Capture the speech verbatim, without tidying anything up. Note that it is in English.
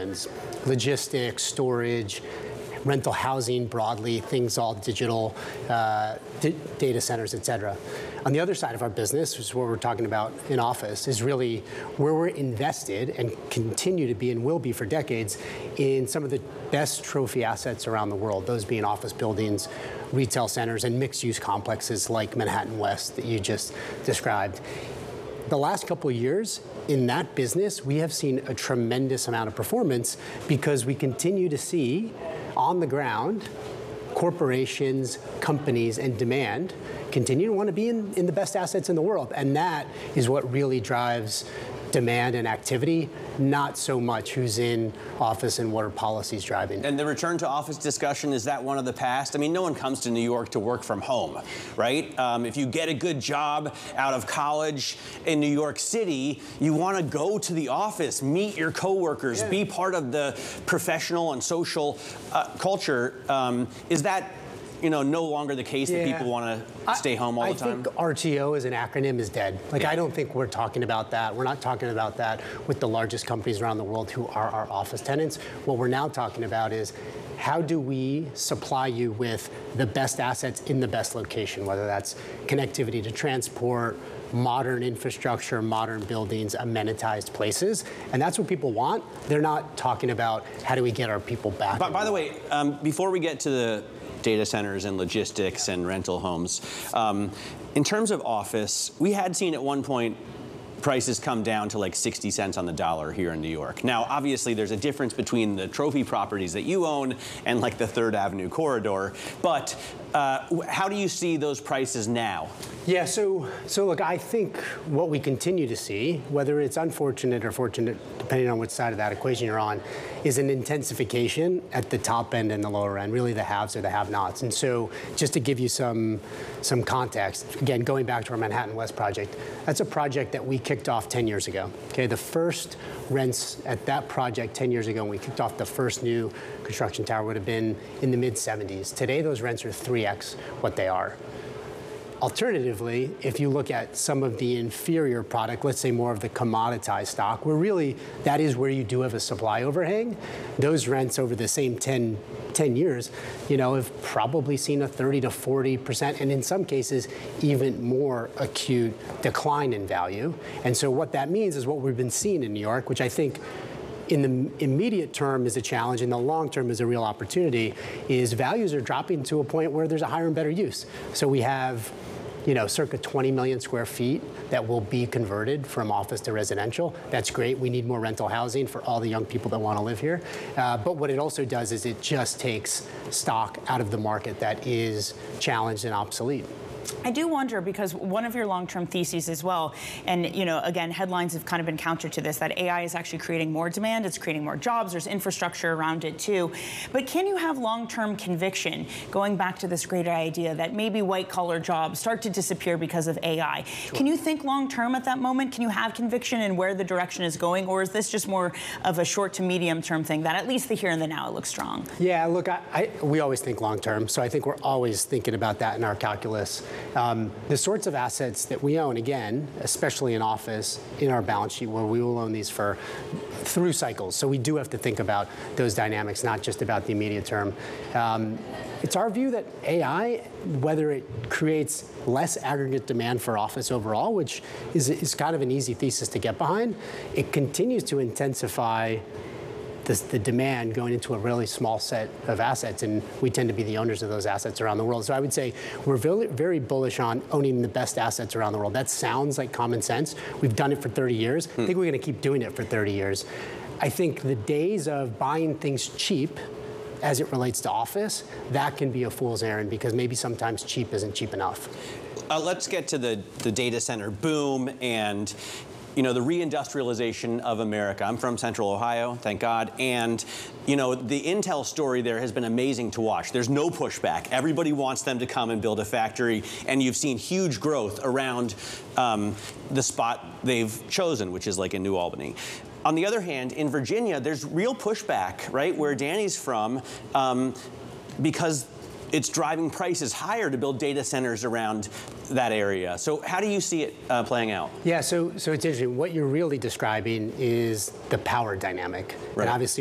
tailwinds: logistics, storage, rental housing broadly, things all digital, uh, data centers, et cetera. On the other side of our business, which is what we're talking about in office, is really where we're invested and continue to be and will be for decades in some of the best trophy assets around the world, those being office buildings, retail centers, and mixed-use complexes like Manhattan West that you just described. The last couple of years, in that business, we have seen a tremendous amount of performance because we continue to see on the ground corporations, companies, and demand continue to want to be in, in the best assets in the world. And that is what really drives demand and activity, not so much who's in office and what are policies driving. And the return to office discussion, is that one of the past? I mean, no one comes to New York to work from home, right? Um, if you get a good job out of college in New York City, you want to go to the office, meet your coworkers, yeah. be part of the professional and social uh, culture. Um, is that you know, no longer the case yeah. that people want to stay home all I the time? I think R T O as an acronym is dead. Like, yeah. I don't think we're talking about that. We're not talking about that with the largest companies around the world who are our office tenants. What we're now talking about is how do we supply you with the best assets in the best location, whether that's connectivity to transport, modern infrastructure, modern buildings, amenitized places. And that's what people want. They're not talking about how do we get our people back. But by the way, um, before we get to the data centers and logistics and rental homes, um, in terms of office, we had seen at one point prices come down to like sixty cents on the dollar here in New York. Now, obviously, there's a difference between the trophy properties that you own and like the Third Avenue corridor. But uh, how do you see those prices now? Yeah, so, so look, I think what we continue to see, whether it's unfortunate or fortunate, depending on which side of that equation you're on, is an intensification at the top end and the lower end, really the haves or the have-nots. And so just to give you some, some context, again, going back to our Manhattan West project, that's a project that we kicked off ten years ago. Okay, the first rents at that project ten years ago when we kicked off the first new construction tower would have been in the mid seventies. Today, those rents are three X what they are. Alternatively, if you look at some of the inferior product, let's say more of the commoditized stock, where really that is where you do have a supply overhang, those rents over the same ten, ten years, you know, have probably seen a thirty to forty percent, and in some cases, even more acute decline in value. And so what that means is what we've been seeing in New York, which I think in the immediate term is a challenge, in the long term is a real opportunity, is values are dropping to a point where there's a higher and better use. So we have, you know, circa twenty million square feet that will be converted from office to residential. That's great. We need more rental housing for all the young people that want to live here. Uh, but what it also does is it just takes stock out of the market that is challenged and obsolete. I do wonder, because one of your long-term theses as well, and you know, again, headlines have kind of been counter to this, that A I is actually creating more demand, it's creating more jobs, there's infrastructure around it too. But can you have long-term conviction, going back to this greater idea that maybe white-collar jobs start to disappear because of A I? Sure. Can you think long-term at that moment? Can you have conviction in where the direction is going, or is this just more of a short to medium-term thing that at least the here and the now it looks strong? Yeah, look, I, I, we always think long-term, so I think we're always thinking about that in our calculus. Um, the sorts of assets that we own, again, especially in office, in our balance sheet, where we will own these for through cycles. So we do have to think about those dynamics, not just about the immediate term. Um, it's our view that A I, whether it creates less aggregate demand for office overall, which is, is kind of an easy thesis to get behind, it continues to intensify This, the demand going into a really small set of assets, and we tend to be the owners of those assets around the world. So I would say we're very, very bullish on owning the best assets around the world. That sounds like common sense. We've done it for thirty years. Hmm. I think we're going to keep doing it for thirty years. I think the days of buying things cheap as it relates to office, that can be a fool's errand, because maybe sometimes cheap isn't cheap enough. Uh, let's get to the, the data center boom and you know, the reindustrialization of America. I'm from Central Ohio, thank God, and you know, the Intel story there has been amazing to watch. There's no pushback. Everybody wants them to come and build a factory, and you've seen huge growth around um, the spot they've chosen, which is like in New Albany. On the other hand, in Virginia, there's real pushback, right, where Danny's from, um, because it's driving prices higher to build data centers around that area. So how do you see it uh, playing out? Yeah, so, so it's interesting. What you're really describing is the power dynamic. Right. And obviously,